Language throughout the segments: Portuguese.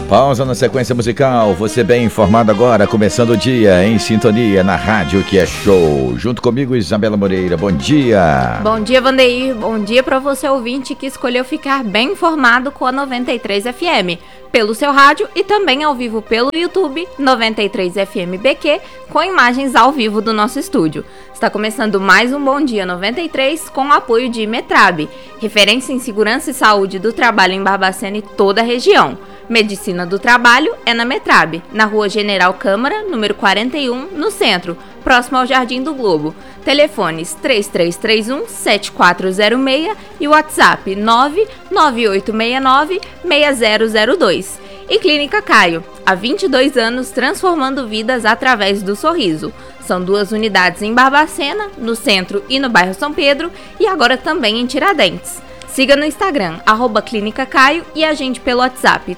Pausa na sequência musical, você bem informado agora, começando o dia em sintonia na rádio que é show. Junto comigo, Isabela Moreira, bom dia. Bom dia, Vandeir, bom dia para você ouvinte que escolheu ficar bem informado com a 93 FM. Pelo seu rádio e também ao vivo pelo YouTube 93 FM BQ, com imagens ao vivo do nosso estúdio. Está começando mais um Bom Dia 93 com o apoio de Metrab, referência em segurança e saúde do trabalho em Barbacena e toda a região. Medicina do Trabalho é na Metrab, na Rua General Câmara, número 41, no centro, próximo ao Jardim do Globo. Telefones 3331-7406 e WhatsApp 99869-6002. E Clínica Caio, há 22 anos transformando vidas através do sorriso. São 2 unidades em Barbacena, no centro e no bairro São Pedro, e agora também em Tiradentes. Siga no Instagram, @Clínica Caio e agende pelo WhatsApp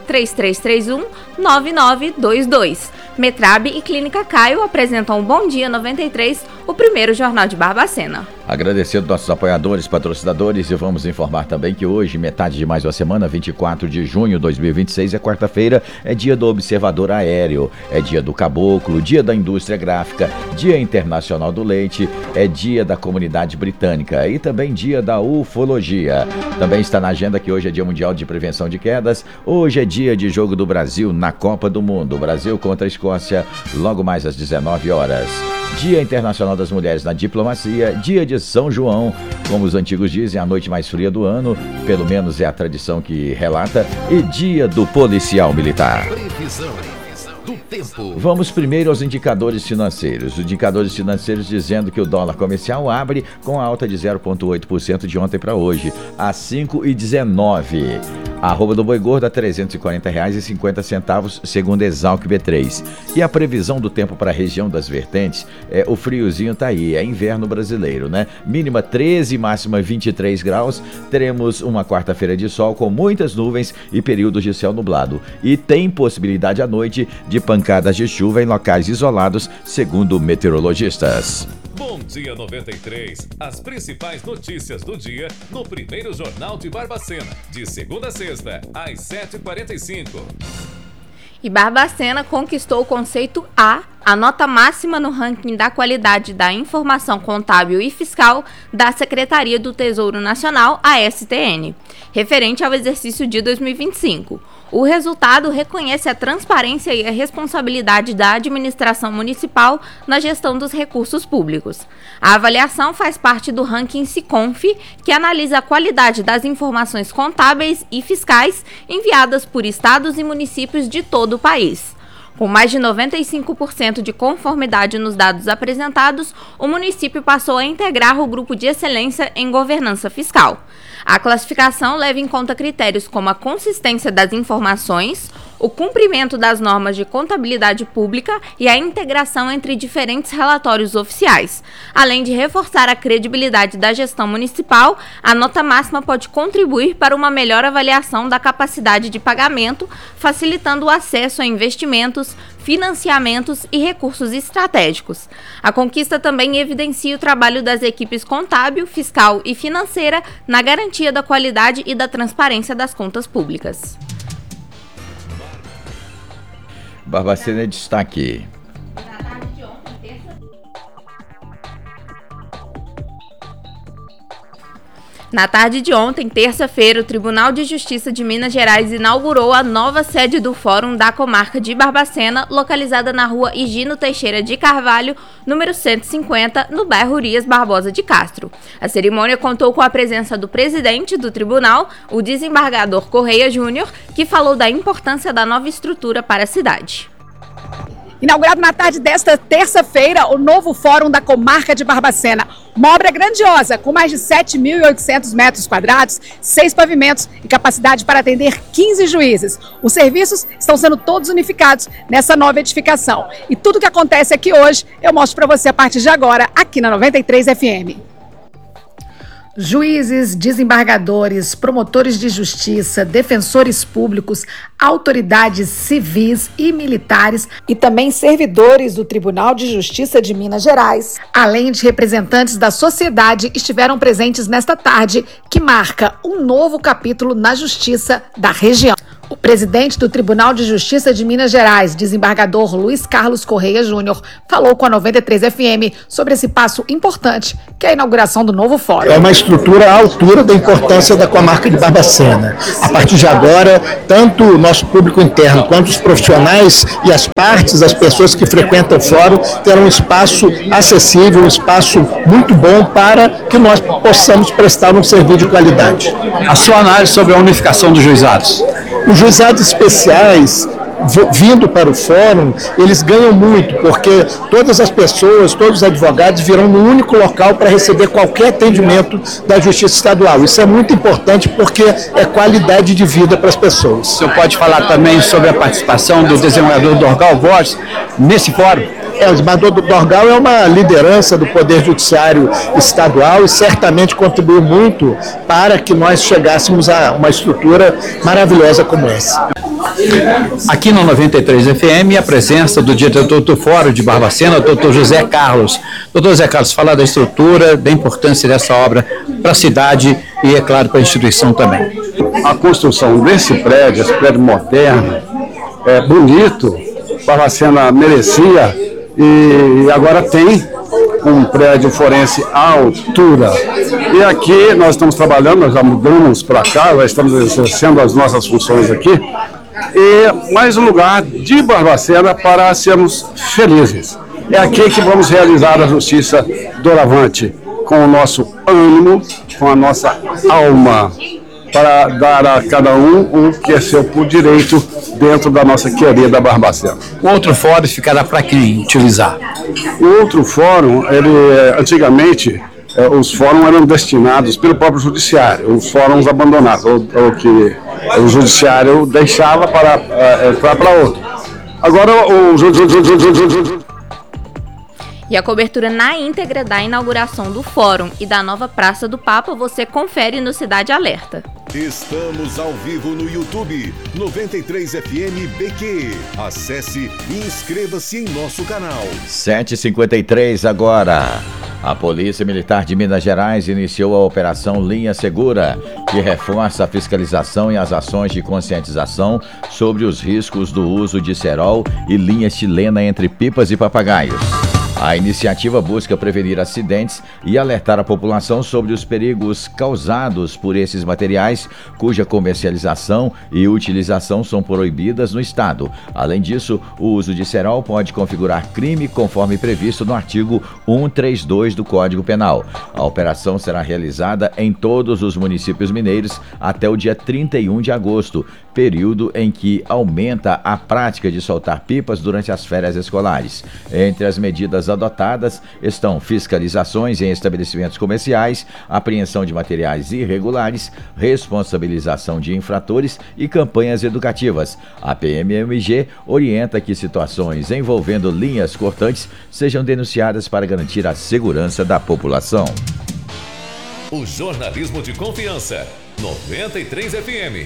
3331-9922. Metrab e Clínica Caio apresentam o Bom Dia 93, o primeiro jornal de Barbacena. Agradecendo nossos apoiadores, patrocinadores, e vamos informar também que hoje, metade de mais uma semana, 24 de junho de 2026, é quarta-feira, é dia do observador aéreo, é dia do caboclo, dia da indústria gráfica, dia internacional do leite, é dia da comunidade britânica e também dia da ufologia. Também está na agenda que hoje é dia mundial de prevenção de quedas, hoje é dia de jogo do Brasil na Copa do Mundo, Brasil contra a Escócia, logo mais às 19 horas. Dia Internacional das Mulheres na Diplomacia, dia de São João, como os antigos dizem, a noite mais fria do ano, pelo menos é a tradição que relata, e dia do policial militar. Previsão do tempo. Vamos primeiro aos indicadores financeiros. Os indicadores financeiros dizendo que o dólar comercial abre com alta de 0,8% de ontem para hoje, a 5,19. A arroba do boi gordo a R$ 340,50, segundo Exalc B3. E a previsão do tempo para a região das vertentes, o friozinho tá aí, é inverno brasileiro, né? Mínima 13, máxima 23 graus. Teremos uma quarta-feira de sol com muitas nuvens e períodos de céu nublado. E tem possibilidade à noite de pancadas de chuva em locais isolados, segundo meteorologistas. Bom Dia 93, as principais notícias do dia no primeiro Jornal de Barbacena, de segunda a sexta, às 7h45. E Barbacena conquistou o conceito A nota máxima no ranking da qualidade da informação contábil e fiscal da Secretaria do Tesouro Nacional, a STN, referente ao exercício de 2025. O resultado reconhece a transparência e a responsabilidade da administração municipal na gestão dos recursos públicos. A avaliação faz parte do ranking Siconf, que analisa a qualidade das informações contábeis e fiscais enviadas por estados e municípios de todo o país. Com mais de 95% de conformidade nos dados apresentados, o município passou a integrar o grupo de excelência em governança fiscal. A classificação leva em conta critérios como a consistência das informações, o cumprimento das normas de contabilidade pública e a integração entre diferentes relatórios oficiais. Além de reforçar a credibilidade da gestão municipal, a nota máxima pode contribuir para uma melhor avaliação da capacidade de pagamento, facilitando o acesso a investimentos, financiamentos e recursos estratégicos. A conquista também evidencia o trabalho das equipes contábil, fiscal e financeira na garantia da qualidade e da transparência das contas públicas. Barbacena é destaque. Na tarde de ontem, terça-feira, o Tribunal de Justiça de Minas Gerais inaugurou a nova sede do Fórum da Comarca de Barbacena, localizada na rua Higino Teixeira de Carvalho, número 150, no bairro Urias Barbosa de Castro. A cerimônia contou com a presença do presidente do tribunal, o desembargador Correia Júnior, que falou da importância da nova estrutura para a cidade. Inaugurado na tarde desta terça-feira, o novo Fórum da Comarca de Barbacena. Uma obra grandiosa, com mais de 7.800 metros quadrados, 6 pavimentos e capacidade para atender 15 juízes. Os serviços estão sendo todos unificados nessa nova edificação. E tudo que acontece aqui hoje, eu mostro para você a partir de agora, aqui na 93 FM. Juízes, desembargadores, promotores de justiça, defensores públicos, autoridades civis e militares e também servidores do Tribunal de Justiça de Minas Gerais, além de representantes da sociedade, estiveram presentes nesta tarde, que marca um novo capítulo na justiça da região. O presidente do Tribunal de Justiça de Minas Gerais, desembargador Luiz Carlos Correia Júnior, falou com a 93 FM sobre esse passo importante, que é a inauguração do novo fórum. É uma estrutura à altura da importância da comarca de Barbacena. A partir de agora, tanto o nosso público interno quanto os profissionais e as partes, as pessoas que frequentam o fórum, terão um espaço acessível, um espaço muito bom para que nós possamos prestar um serviço de qualidade. A sua análise sobre a unificação dos juizados? Os juizados especiais, vindo para o fórum, eles ganham muito, porque todas as pessoas, todos os advogados virão num único local para receber qualquer atendimento da Justiça Estadual. Isso é muito importante porque é qualidade de vida para as pessoas. O senhor pode falar também sobre a participação do desembargador Dorgal Borges nesse fórum? O desembargador Dorgal é uma liderança do Poder Judiciário Estadual e certamente contribuiu muito para que nós chegássemos a uma estrutura maravilhosa como essa. Aqui no 93 FM, a presença do diretor do Fórum de Barbacena, doutor José Carlos. Doutor José Carlos, falar da estrutura, da importância dessa obra para a cidade e, é claro, para a instituição também. A construção desse prédio, esse prédio moderno, é bonito, Barbacena merecia, e agora tem um prédio forense à altura. E aqui nós estamos trabalhando, nós já mudamos para cá, já estamos exercendo as nossas funções aqui, e mais um lugar de Barbacena para sermos felizes. É aqui que vamos realizar a justiça doravante, com o nosso ânimo, com a nossa alma, para dar a cada um o que é seu por direito dentro da nossa querida Barbacena. O outro fórum ficará para quem utilizar? O outro fórum, antigamente, os fóruns eram destinados pelo próprio judiciário, os fóruns abandonados, ou que o judiciário deixava para entrar para outro. Agora E a cobertura na íntegra da inauguração do Fórum e da nova Praça do Papa você confere no Cidade Alerta. Estamos ao vivo no YouTube 93FM BQ. Acesse e inscreva-se em nosso canal. 7h53 agora. A Polícia Militar de Minas Gerais iniciou a Operação Linha Segura, que reforça a fiscalização e as ações de conscientização sobre os riscos do uso de cerol e linha chilena entre pipas e papagaios. A iniciativa busca prevenir acidentes e alertar a população sobre os perigos causados por esses materiais, cuja comercialização e utilização são proibidas no estado. Além disso, o uso de cerol pode configurar crime conforme previsto no artigo 132 do Código Penal. A operação será realizada em todos os municípios mineiros até o dia 31 de agosto, período em que aumenta a prática de soltar pipas durante as férias escolares. Entre as medidas adotadas estão fiscalizações em estabelecimentos comerciais, apreensão de materiais irregulares, responsabilização de infratores e campanhas educativas. A PMMG orienta que situações envolvendo linhas cortantes sejam denunciadas para garantir a segurança da população. O jornalismo de confiança, 93 FM.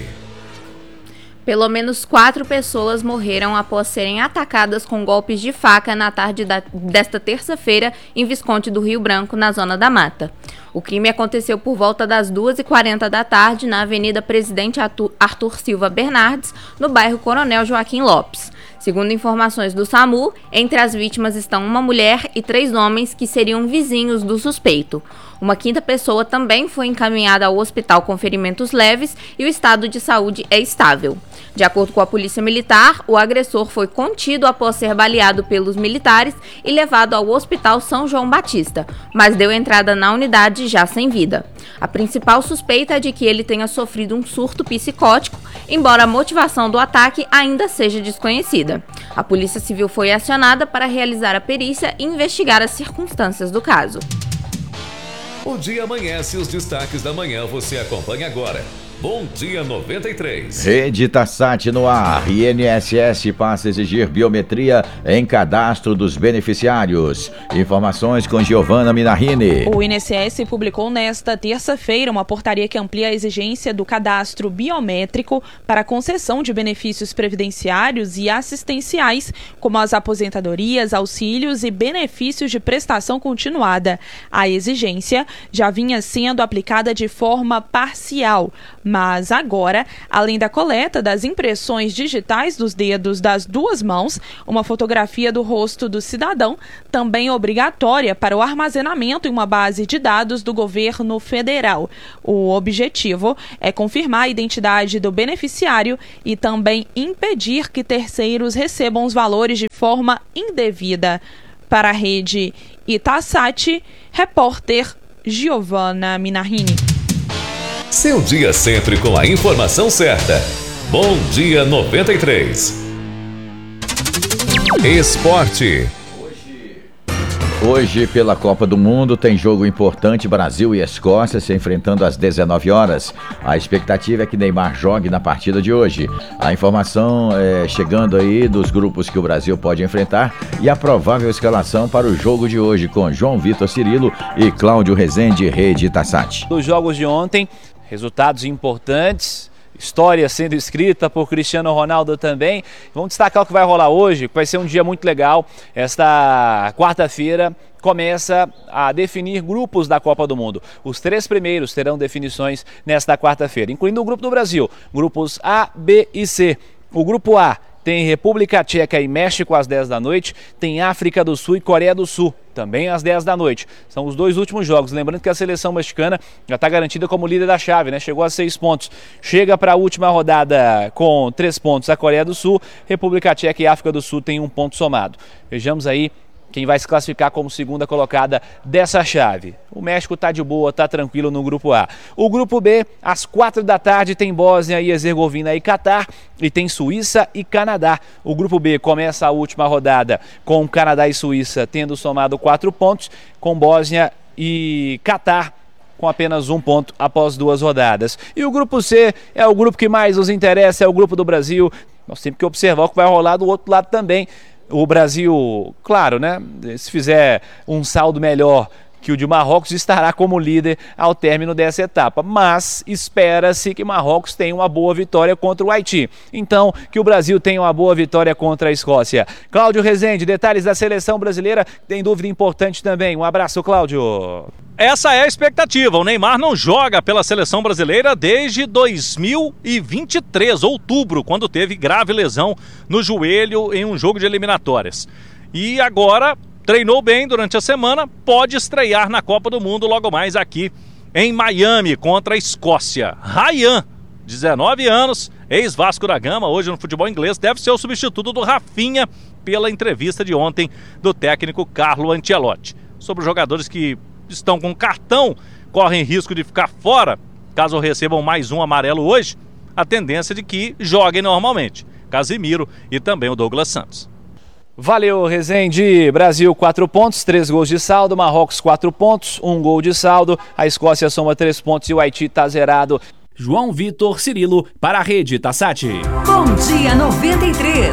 Pelo menos 4 pessoas morreram após serem atacadas com golpes de faca na tarde desta terça-feira em Visconde do Rio Branco, na Zona da Mata. O crime aconteceu por volta das 2h40 da tarde na Avenida Presidente Arthur Silva Bernardes, no bairro Coronel Joaquim Lopes. Segundo informações do SAMU, entre as vítimas estão uma mulher e 3 homens que seriam vizinhos do suspeito. Uma 5ª pessoa também foi encaminhada ao hospital com ferimentos leves e o estado de saúde é estável. De acordo com a Polícia Militar, o agressor foi contido após ser baleado pelos militares e levado ao Hospital São João Batista, mas deu entrada na unidade já sem vida. A principal suspeita é de que ele tenha sofrido um surto psicótico, embora a motivação do ataque ainda seja desconhecida. A Polícia Civil foi acionada para realizar a perícia e investigar as circunstâncias do caso. O dia amanhece, os destaques da manhã você acompanha agora. Bom dia 93. Rede Tassat no ar. INSS passa a exigir biometria em cadastro dos beneficiários. Informações com Giovana Minarrini. O INSS publicou nesta terça-feira uma portaria que amplia a exigência do cadastro biométrico para a concessão de benefícios previdenciários e assistenciais, como as aposentadorias, auxílios e benefícios de prestação continuada. A exigência já vinha sendo aplicada de forma parcial, Mas agora, além da coleta das impressões digitais dos dedos das duas mãos, uma fotografia do rosto do cidadão, também obrigatória para o armazenamento em uma base de dados do governo federal. O objetivo é confirmar a identidade do beneficiário e também impedir que terceiros recebam os valores de forma indevida. Para a rede Itasat, repórter Giovana Minarrini. Seu dia sempre com a informação certa. Bom Dia 93. Esporte. Hoje, pela Copa do Mundo, tem jogo importante, Brasil e Escócia se enfrentando às 19 horas. A expectativa é que Neymar jogue na partida de hoje. A informação é chegando aí dos grupos que o Brasil pode enfrentar e a provável escalação para o jogo de hoje com João Vitor Cirilo e Cláudio Rezende, rede Itasat. Dos jogos de ontem, resultados importantes. História sendo escrita por Cristiano Ronaldo também. Vamos destacar o que vai rolar hoje, que vai ser um dia muito legal. Esta quarta-feira começa a definir grupos da Copa do Mundo. Os 3 primeiros terão definições nesta quarta-feira, incluindo o grupo do Brasil. Grupos A, B e C. O grupo A tem República Tcheca e México às 10 da noite, tem África do Sul e Coreia do Sul, também às 10 da noite. São os 2 últimos jogos. Lembrando que a seleção mexicana já está garantida como líder da chave, né? Chegou a 6 pontos. Chega para a última rodada com 3 pontos a Coreia do Sul, República Tcheca e África do Sul tem 1 ponto somado. Vejamos aí quem vai se classificar como segunda colocada dessa chave. O México está de boa, está tranquilo no grupo A. O grupo B, às 4 da tarde, tem Bósnia e Herzegovina e Catar, e tem Suíça e Canadá. O grupo B começa a última rodada com Canadá e Suíça tendo somado 4 pontos, com Bósnia e Catar com apenas 1 ponto após 2 rodadas. E o grupo C é o grupo que mais nos interessa, é o grupo do Brasil. Nós temos que observar o que vai rolar do outro lado também. O Brasil, claro, né? Se fizer um saldo melhor que o de Marrocos, estará como líder ao término dessa etapa. Mas espera-se que Marrocos tenha uma boa vitória contra o Haiti. Então, que o Brasil tenha uma boa vitória contra a Escócia. Cláudio Rezende, detalhes da seleção brasileira, tem dúvida importante também. Um abraço, Cláudio. Essa é a expectativa. O Neymar não joga pela seleção brasileira desde 2023, outubro, quando teve grave lesão no joelho em um jogo de eliminatórias. E agora treinou bem durante a semana, pode estrear na Copa do Mundo logo mais aqui em Miami contra a Escócia. Ryan, 19 anos, ex-Vasco da Gama, hoje no futebol inglês, deve ser o substituto do Rafinha pela entrevista de ontem do técnico Carlo Ancelotti. Sobre os jogadores que estão com cartão, correm risco de ficar fora, caso recebam mais um amarelo hoje, a tendência de que joguem normalmente. Casimiro e também o Douglas Santos. Valeu, Rezende. Brasil 4 pontos, 3 gols de saldo, Marrocos 4 pontos, 1 gol de saldo, a Escócia soma 3 pontos e o Haiti está zerado. João Vitor Cirilo para a rede Itasat. Bom Dia 93.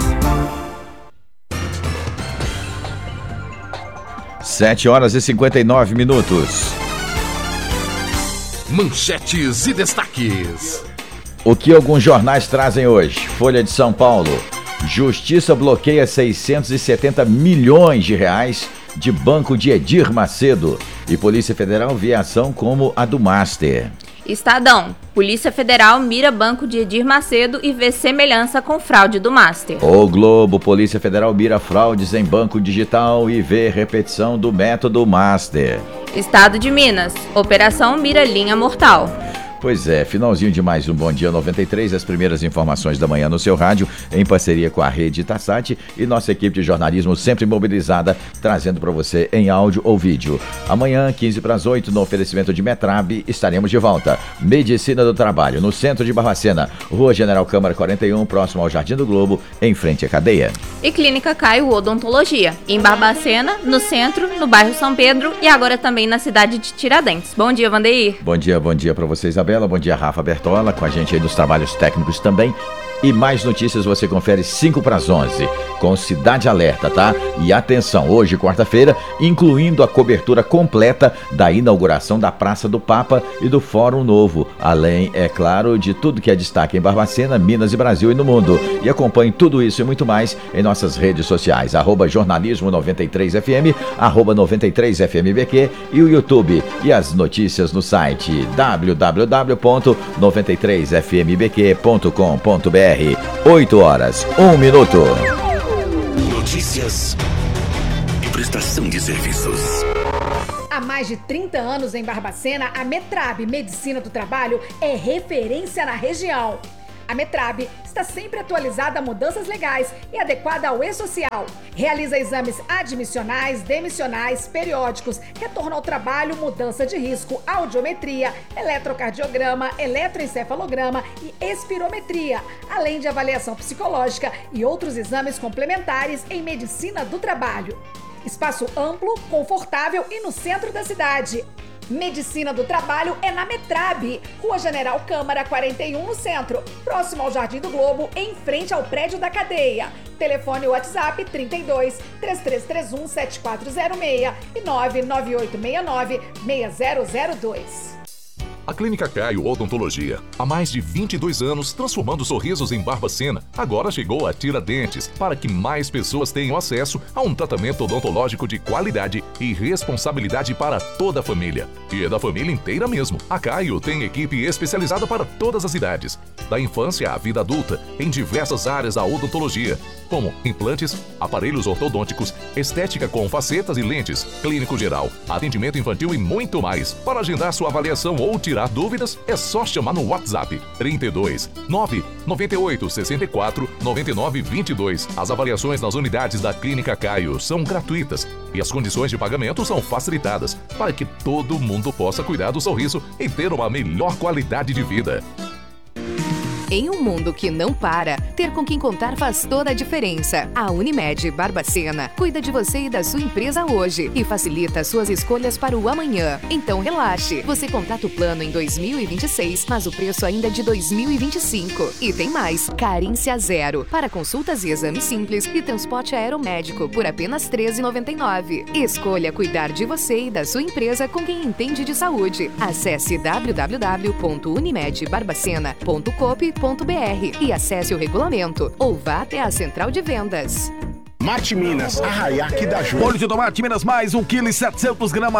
7h59. Manchetes e destaques. O que alguns jornais trazem hoje? Folha de São Paulo. Justiça bloqueia 670 milhões de reais de banco de Edir Macedo. E Polícia Federal vê ação como a do Master. Estadão. Polícia Federal mira banco de Edir Macedo e vê semelhança com fraude do Master. O Globo. Polícia Federal mira fraudes em banco digital e vê repetição do método Master. Estado de Minas. Operação mira linha mortal. Pois é, finalzinho de mais um Bom Dia 93, as primeiras informações da manhã no seu rádio, em parceria com a rede Itasat e nossa equipe de jornalismo sempre mobilizada, trazendo para você em áudio ou vídeo. Amanhã, 7:45, no oferecimento de Metrab, estaremos de volta. Medicina do Trabalho, no centro de Barbacena, Rua General Câmara 41, próximo ao Jardim do Globo, em frente à cadeia. E Clínica Caio Odontologia, em Barbacena, no centro, no bairro São Pedro e agora também na cidade de Tiradentes. Bom dia, Vandeir. Bom dia para vocês, Isabela. Bom dia, Rafa Bertola, com a gente aí nos trabalhos técnicos também. E mais notícias você confere 5:11. com Cidade Alerta, tá? E atenção, hoje, quarta-feira, incluindo a cobertura completa da inauguração da Praça do Papa e do Fórum Novo, além, é claro, de tudo que é destaque em Barbacena, Minas e Brasil e no mundo. E acompanhe tudo isso e muito mais em nossas redes sociais, @jornalismo93fm, @93fmbq e o YouTube. E as notícias no site www.93fmbq.com.br. 8 horas, 1 minuto. Notícias e prestação de serviços. Há mais de 30 anos em Barbacena, a Metrab Medicina do Trabalho é referência na região. A Metrab está sempre atualizada a mudanças legais e adequada ao e-social. Realiza exames admissionais, demissionais, periódicos, retorno ao trabalho, mudança de risco, audiometria, eletrocardiograma, eletroencefalograma e espirometria, além de avaliação psicológica e outros exames complementares em medicina do trabalho. Espaço amplo, confortável e no centro da cidade. Medicina do Trabalho é na Metrab, Rua General Câmara 41, no centro, próximo ao Jardim do Globo, em frente ao prédio da cadeia. Telefone WhatsApp 32 3331 7406 e 99869 6002. A Clínica Caio Odontologia, há mais de 22 anos transformando sorrisos em Barbacena, agora chegou a Tiradentes, para que mais pessoas tenham acesso a um tratamento odontológico de qualidade e responsabilidade para toda a família. E é da família inteira mesmo. A Caio tem equipe especializada para todas as idades, da infância à vida adulta, em diversas áreas da odontologia, como implantes, aparelhos ortodônticos, estética com facetas e lentes, clínico geral, atendimento infantil e muito mais. Para agendar sua avaliação ou tirar dúvidas, é só chamar no WhatsApp 32 998 64 99 22. As avaliações nas unidades da Clínica Caio são gratuitas e as condições de pagamento são facilitadas para que todo mundo possa cuidar do sorriso e ter uma melhor qualidade de vida. Em um mundo que não para, ter com quem contar faz toda a diferença. A Unimed Barbacena cuida de você e da sua empresa hoje e facilita suas escolhas para o amanhã. Então relaxe, você contrata o plano em 2026, mas o preço ainda é de 2025. E tem mais, carência zero, para consultas e exames simples e transporte aeromédico por apenas R$ 13,99. Escolha cuidar de você e da sua empresa com quem entende de saúde. Acesse www.unimedbarbacena.coop.br e acesse o regulamento ou vá até a central de vendas. Mate Minas, Arraiaque da Ju. Molho de tomate Minas mais 1,7 kg,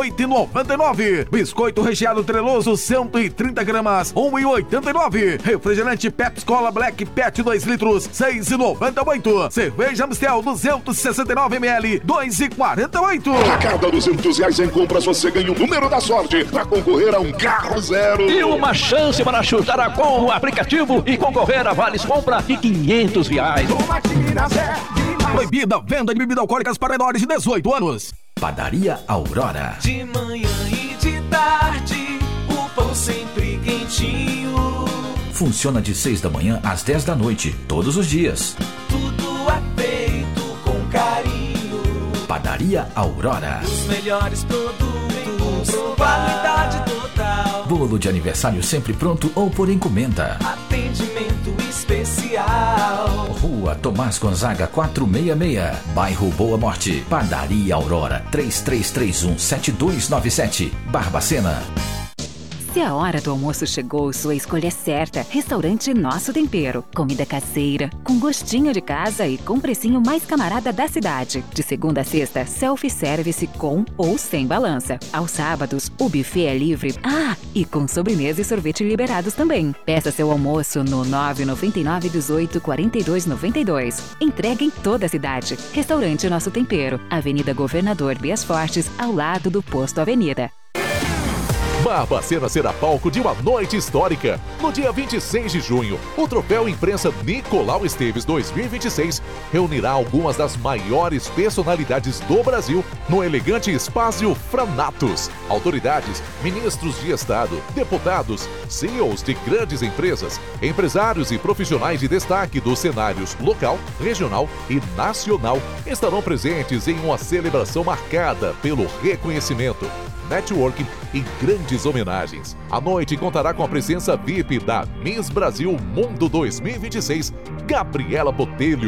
8,99. Biscoito recheado treloso, 130 gramas, 1,89. Refrigerante Pepsi Cola Black Pet 2 litros, 6,98. Cerveja Amstel 269 ml, 2,48. A cada R$200 em compras você ganha o número da sorte para concorrer a um carro zero. E uma chance para chutar com o aplicativo e concorrer a vales compra de R$500. Tomate Minas é proibida venda de bebidas alcoólicas para menores de 18 anos. Padaria Aurora. De manhã e de tarde, o pão sempre quentinho. Funciona de 6 da manhã às 10 da noite, todos os dias. Tudo é feito com carinho. Padaria Aurora. Os melhores produtos, qualidade total. Bolo de aniversário sempre pronto ou por encomenda. Atendimento especial. Rua Tomás Gonzaga 466, bairro Boa Morte. Padaria Aurora 3331-7297, Barbacena. Se a hora do almoço chegou, sua escolha é certa. Restaurante Nosso Tempero. Comida caseira, com gostinho de casa e com precinho mais camarada da cidade. De segunda a sexta, self-service com ou sem balança. Aos sábados, o buffet é livre. Ah, e com sobremesa e sorvete liberados também. Peça seu almoço no 999 18 42 92. Entrega em toda a cidade. Restaurante Nosso Tempero. Avenida Governador Bias Fortes, ao lado do Posto Avenida. Barbacena será palco de uma noite histórica. No dia 26 de junho, o Troféu Imprensa Nicolau Esteves 2026 reunirá algumas das maiores personalidades do Brasil no elegante espaço Franatos. Autoridades, ministros de Estado, deputados, CEOs de grandes empresas, empresários e profissionais de destaque dos cenários local, regional e nacional estarão presentes em uma celebração marcada pelo reconhecimento, networking e grandes homenagens. A noite contará com a presença VIP da Miss Brasil Mundo 2026, Gabriela Botelho.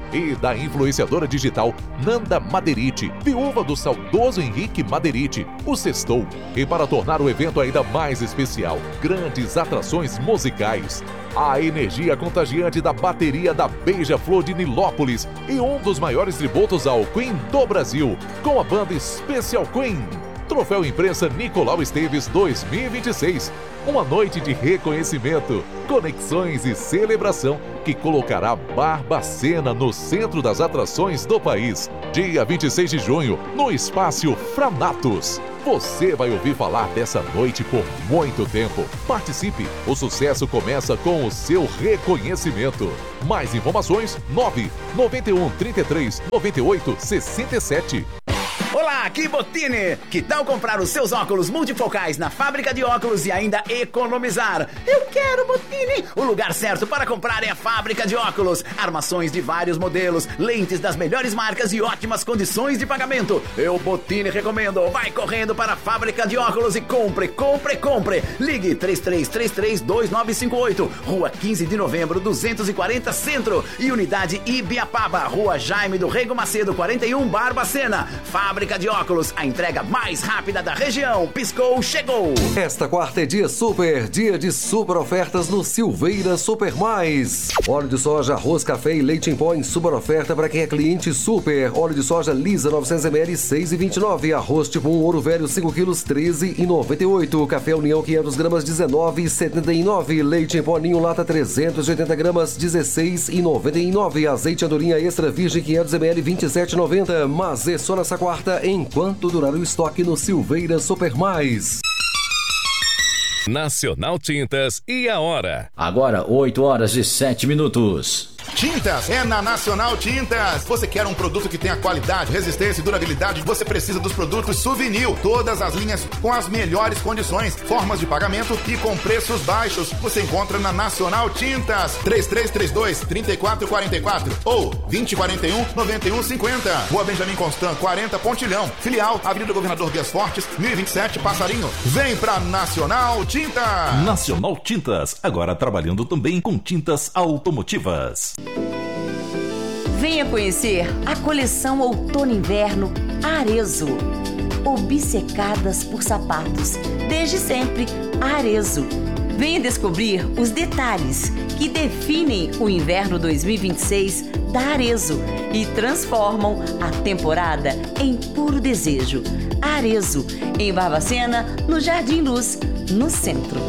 E da influenciadora digital Nanda Maderiti, viúva do saudoso Henrique Maderiti, o Sextou. E para tornar o evento ainda mais especial, grandes atrações musicais. A energia contagiante da bateria da Beija-Flor de Nilópolis e um dos maiores tributos ao Queen do Brasil, com a banda Special Queen. Troféu Imprensa Nicolau Esteves 2026. Uma noite de reconhecimento, conexões e celebração que colocará Barbacena no centro das atrações do país. Dia 26 de junho, no Espaço Franatos. Você vai ouvir falar dessa noite por muito tempo. Participe, o sucesso começa com o seu reconhecimento. Mais informações, 991 33 98 67. Olá, aqui Bottini! Que tal comprar os seus óculos multifocais na fábrica de óculos e ainda economizar? Eu quero Bottini! O lugar certo para comprar é a fábrica de óculos. Armações de vários modelos, lentes das melhores marcas e ótimas condições de pagamento. Eu, Bottini, recomendo. Vai correndo para a fábrica de óculos e compre, compre, compre! Ligue 3333-2958, Rua 15 de Novembro, 240 Centro e Unidade Ibiapaba, Rua Jaime do Rego Macedo, 41, Barbacena. Fábrica de óculos, a entrega mais rápida da região. Piscou, chegou! Esta quarta é dia de super ofertas no Silveira Super Mais. Óleo de soja, arroz, café e leite em pó em super oferta para quem é cliente super. Óleo de soja lisa 900ml 6,29. Arroz tipo 1 ouro velho 5 quilos 13,98. Café União 500 gramas 19,79. Leite em pó Ninho lata 380 gramas 16,99. Azeite andorinha extra virgem 500ml 27,90. Mas é só nessa quarta enquanto durar o estoque no Silveira Super Mais. Nacional Tintas e a hora. Agora 8h07. Tintas é na Nacional Tintas. Você quer um produto que tenha qualidade, resistência e durabilidade? Você precisa dos produtos Souvenir. Todas as linhas com as melhores condições, formas de pagamento e com preços baixos. Você encontra na Nacional Tintas. 3332-3444 ou 2041-9150. Rua Benjamin Constant, 40 Pontilhão. Filial, Avenida Governador Dias Fortes, 1027 Passarinho. Vem pra Nacional Tintas. Nacional Tintas, agora trabalhando também com tintas automotivas. Venha conhecer a coleção Outono-Inverno Arezo. Obcecadas por sapatos, desde sempre Arezo. Venha descobrir os detalhes que definem o inverno 2026 da Arezo e transformam a temporada em puro desejo. Arezo, em Barbacena, no Jardim Luz, no centro.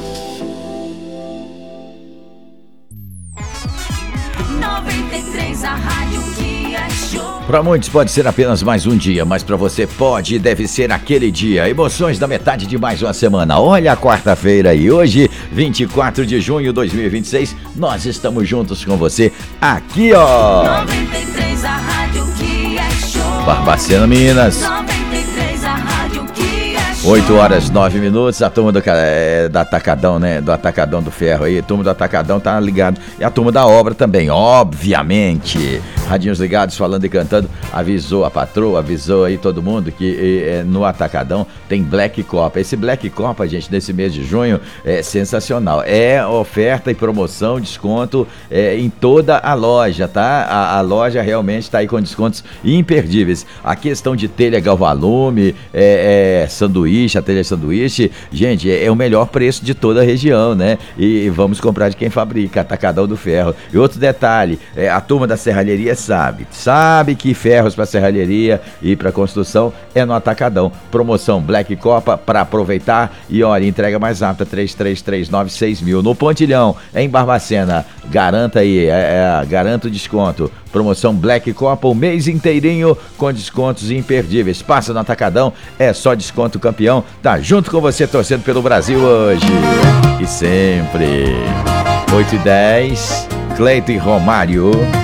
A rádio que é show. Para muitos pode ser apenas mais um dia, mas para você pode e deve ser aquele dia. Emoções da metade de mais uma semana. Olha a quarta-feira e hoje, 24 de junho de 2026, nós estamos juntos com você aqui, ó. 93, a rádio que é show. Barbacena, Minas. 93, a rádio que é show. 8h09, a turma do Atacadão, né? Do Atacadão do Ferro aí, a turma do Atacadão tá ligado. E a turma da obra também, obviamente. Radinhos ligados, falando e cantando, avisou a patroa, avisou aí todo mundo que no Atacadão tem Black Copa. Esse Black Copa, gente, nesse mês de junho é sensacional. É oferta e promoção, desconto em toda a loja, tá? A loja realmente tá aí com descontos imperdíveis. A questão de telha galvalume, sanduíche, a telha sanduíche, gente, é o melhor preço de toda a região, né? E vamos comprar de quem fabrica, Atacadão do Ferro. E outro detalhe, a turma da serralheria sabe que ferros para serralheria e para construção é no Atacadão. Promoção Black Copa para aproveitar e olha, entrega mais rápida 3339-6000 no Pontilhão, em Barbacena. Garanta aí, garanta o desconto. Promoção Black Copa o mês inteirinho com descontos imperdíveis. Passa no Atacadão, é só desconto campeão. Tá junto com você torcendo pelo Brasil hoje e sempre. 8h10, Cleiton e Romário.